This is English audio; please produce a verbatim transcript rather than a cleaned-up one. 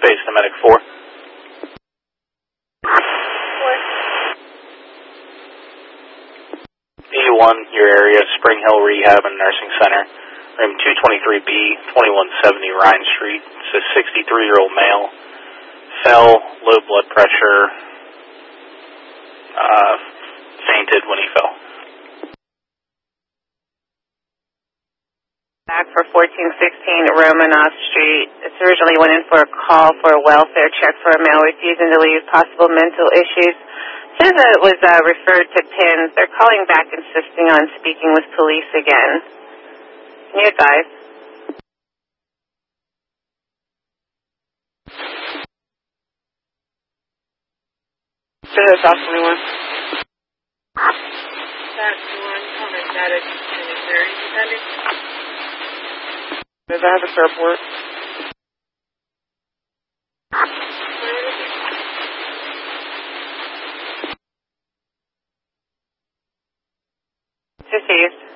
Space to Medic four. E one, your area, Spring Hill Rehab and Nursing Center, room two twenty-three B, twenty-one seventy Ryan Street. It's a sixty-three-year-old male, fell, low blood pressure, uh, fainted when he fell. Back for fourteen sixteen Romanoff Street. It's originally went in for a call for a welfare check for a male refusing to leave, possible mental issues. Says that it was uh, referred to P I N S. They're calling back insisting on speaking with police again. Can you advise? Say that's off twenty-one. That's one comment that is twenty-third, depending. Does that have a airport? Deceased.